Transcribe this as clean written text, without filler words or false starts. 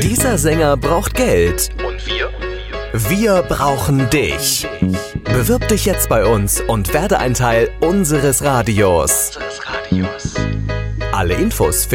Dieser Sänger braucht Geld. Und wir? Wir brauchen dich. Bewirb dich jetzt bei uns und werde ein Teil unseres Radios. Alle Infos